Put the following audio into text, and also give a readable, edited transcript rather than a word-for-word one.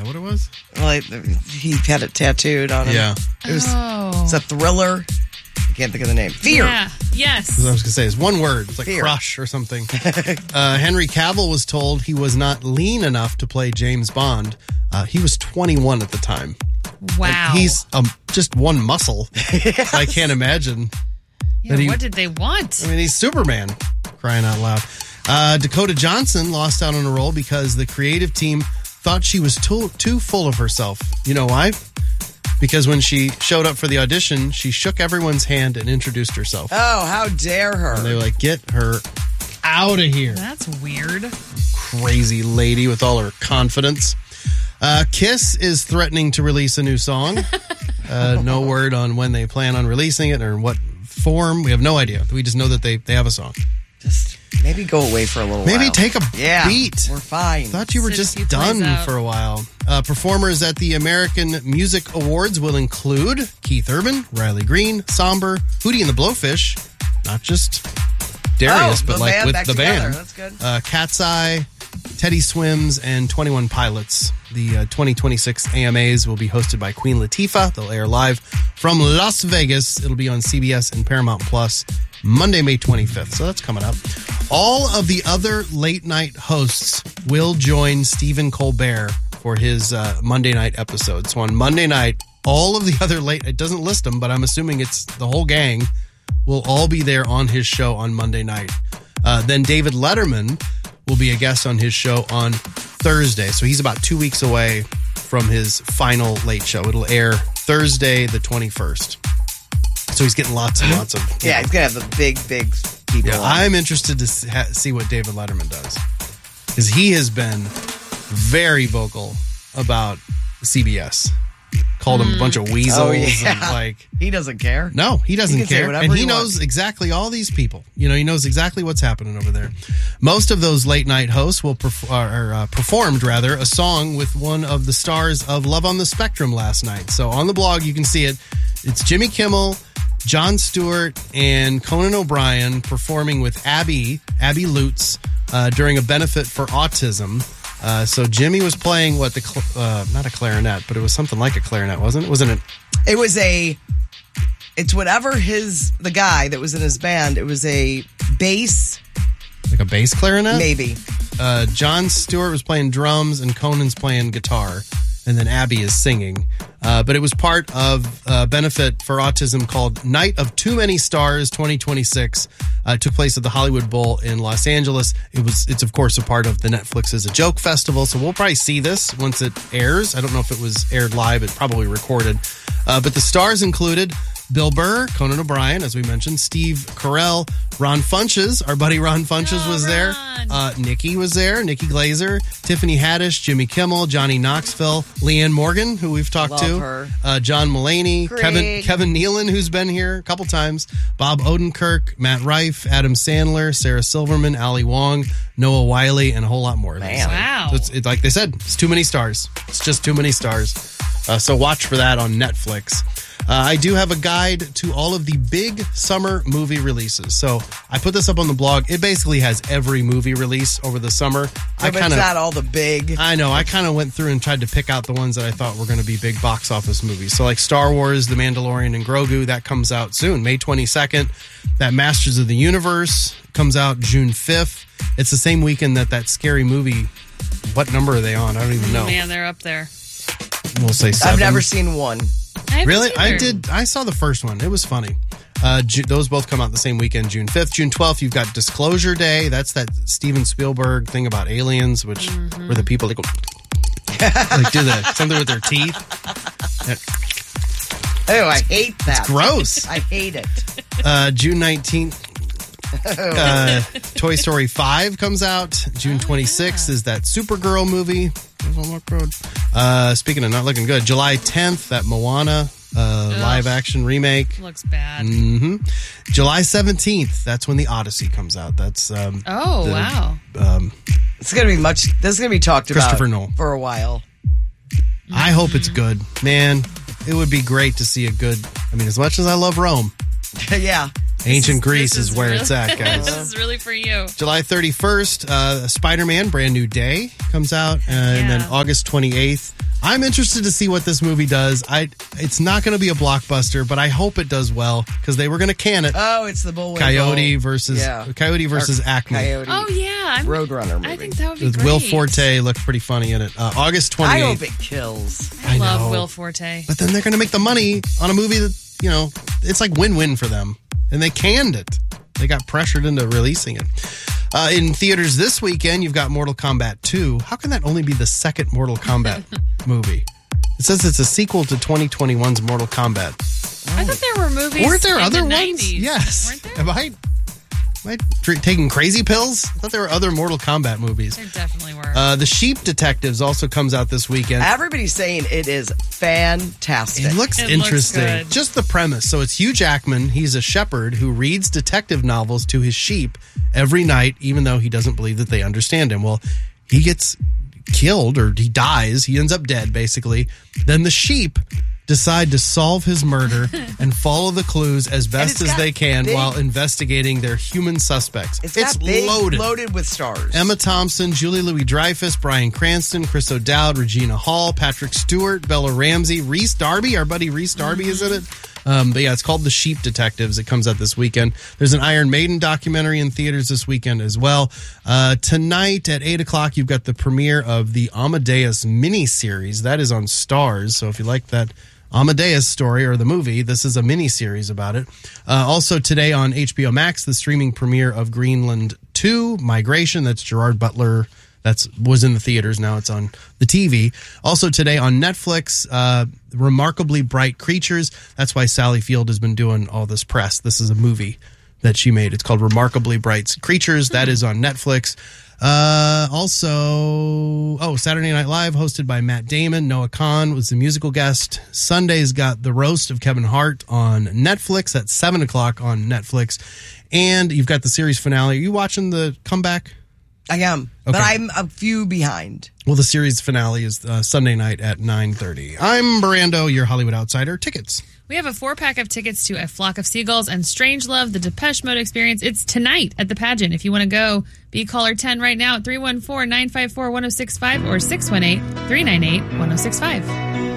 that what it was? Well, he had it tattooed on him. Yeah. It's a thriller. I can't think of the name. Fear. Yeah. Yes. What I was going to say is one word. It's like Fear. crush or something. Henry Cavill was told he was not lean enough to play James Bond. He was 21 at the time. Wow. And he's just one muscle. Yes. I can't imagine. Yeah, what did they want? I mean, he's Superman, crying out loud. Dakota Johnson lost out on a role because the creative team thought she was too full of herself. You know why? Because when she showed up for the audition, she shook everyone's hand and introduced herself. Oh, how dare her. And they were like, get her out of here. That's weird. Crazy lady with all her confidence. Kiss is threatening to release a new song. No word on when they plan on releasing it or in what form. We have no idea. We just know that they have a song. Just maybe go away for a little while. Maybe take a beat. We're fine. Thought you were just done for a while. Performers at the American Music Awards will include Keith Urban, Riley Green, Somber, Hootie and the Blowfish, not just Darius, but like with the band. That's good. Cat's Eye, Teddy Swims, and 21 Pilots. The 2026 AMAs will be hosted by Queen Latifah. They'll air live from Las Vegas. It'll be on CBS and Paramount Plus Monday, May 25th. So that's coming up. All of the other late night hosts will join Stephen Colbert for his Monday night episode. So on Monday night, all of the other it doesn't list them, but I'm assuming it's the whole gang, will all be there on his show on Monday night. Then David Letterman will be a guest on his show on Thursday. So he's about 2 weeks away from his final late show. It'll air Thursday, the 21st. So he's getting lots and lots of... Yeah, he's going to have the big people on. I'm interested to see what David Letterman does. Because he has been very vocal about CBS. Called him a bunch of weasels. Oh, yeah. And he doesn't care. No, he doesn't can say care. whatever And he he knows wants. exactly all these people. You know, he knows exactly what's happening over there. Most of those late night hosts will performed a song with one of the stars of Love on the Spectrum last night. So on the blog, you can see it. It's Jimmy Kimmel, Jon Stewart, and Conan O'Brien performing with Abby Lutz during a benefit for autism. So Jimmy was playing not a clarinet, but it was something like a clarinet, wasn't it? Wasn't it? It was it's whatever the guy that was in his band, it was a bass. Like a bass clarinet? Maybe. Jon Stewart was playing drums and Conan's playing guitar. And then Abby is singing. But it was part of a benefit for autism called Night of Too Many Stars 2026. It took place at the Hollywood Bowl in Los Angeles. It's of course a part of the Netflix Is a Joke Festival. So we'll probably see this once it airs. I don't know if it was aired live. It probably recorded. But the stars included Bill Burr, Conan O'Brien, as we mentioned, Steve Carell, Ron Funches, our buddy Ron Funches was there. Nikki was there, Nikki Glazer, Tiffany Haddish, Jimmy Kimmel, Johnny Knoxville, Leanne Morgan, who we've talked to, her. John Mulaney, Craig. Kevin Nealon, who's been here a couple times, Bob Odenkirk, Matt Rife, Adam Sandler, Sarah Silverman, Ali Wong, Noah Wiley, and a whole lot more. Man. Wow. So it's like they said, it's too many stars. It's just too many stars. So watch for that on Netflix. I do have a guide to all of the big summer movie releases. So I put this up on the blog. It basically has every movie release over the summer. But it's not all the big. I know. I kind of went through and tried to pick out the ones that I thought were going to be big box office movies. So like Star Wars, The Mandalorian, and Grogu, that comes out soon, May 22nd. That Masters of the Universe comes out June 5th. It's the same weekend that Scary Movie. What number are they on? I don't even know. Man, they're up there. We'll say 7. I've never seen one. Really? I did. I saw the first one. It was funny. Those both come out the same weekend, June 5th. June 12th, you've got Disclosure Day. That's that Steven Spielberg thing about aliens, where the people go like do something with their teeth. Oh, I hate that. It's gross. I hate it. June 19th. Toy Story 5 comes out. June 26th is that Supergirl movie. Speaking of not looking good, July 10th, that Moana live action remake. Looks bad. July 17th, that's when the Odyssey comes out. That's wow. It's going to be this is going to be talked about Christopher Nolan. for a while. I hope it's good. Man, it would be great to see a good, as much as I love Rome, Yeah. Ancient Greece This is where really- it's at, guys. This is really for you. July 31st, Spider-Man Brand New Day comes out. And then August 28th. I'm interested to see what this movie does. It's not going to be a blockbuster, but I hope it does well because they were going to can it. Oh, it's the Bullwinkle. Coyote versus Acme. Coyote. Oh, yeah. Roadrunner movie. I think that would be With great. Will Forte looked pretty funny in it. August 28th. I hope it kills. I love know. Will Forte. But then they're going to make the money on a movie that, it's like win-win for them. And they canned it. They got pressured into releasing it. In theaters this weekend, you've got Mortal Kombat 2. How can that only be the second Mortal Kombat movie? It says it's a sequel to 2021's Mortal Kombat. I thought there were movies Weren't there in other the ones? 90s. Yes. Weren't there? Am I taking crazy pills? I thought there were other Mortal Kombat movies. There definitely were. The Sheep Detectives also comes out this weekend. Everybody's saying it is fantastic. It looks It looks interesting. good. Just the premise. So it's Hugh Jackman. He's a shepherd who reads detective novels to his sheep every night, even though he doesn't believe that they understand him. Well, he gets killed or he dies. He ends up dead, basically. Then the sheep decide to solve his murder and follow the clues as best as they can while investigating their human suspects. It's loaded with stars. Emma Thompson, Julie Louis-Dreyfus, Bryan Cranston, Chris O'Dowd, Regina Hall, Patrick Stewart, Bella Ramsey, Rhys Darby. Our buddy Rhys Darby is in it. But yeah, it's called The Sheep Detectives. It comes out this weekend. There's an Iron Maiden documentary in theaters this weekend as well. Tonight at 8 o'clock, you've got the premiere of the Amadeus miniseries. That is on Starz. So if you like that Amadeus story or the movie, this is a mini-series about it. Also today on HBO Max, the streaming premiere of Greenland 2, Migration. That's Gerard Butler. Was in the theaters. Now it's on the TV. Also today on Netflix, Remarkably Bright Creatures. That's why Sally Field has been doing all this press. This is a movie that she made. It's called Remarkably Bright Creatures. That is on Netflix. Saturday Night Live, hosted by Matt Damon. Noah Khan was the musical guest. Sunday's got The Roast of Kevin Hart on Netflix at 7 o'clock on Netflix. And you've got the series finale. Are you watching the comeback? I am, but I'm a few behind. Well, the series finale is Sunday night at 9:30. I'm Brando, your Hollywood Outsider. Tickets. We have a 4-pack of tickets to A Flock of Seagulls and Strangelove, the Depeche Mode experience. It's tonight at the pageant. If you want to go, be caller 10 right now at 314-954-1065 or 618-398-1065.